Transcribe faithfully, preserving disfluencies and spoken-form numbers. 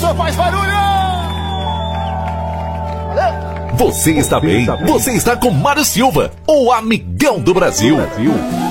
Isso faz barulho! Você está bem, você está com Mário Silva, o amigão do Brasil.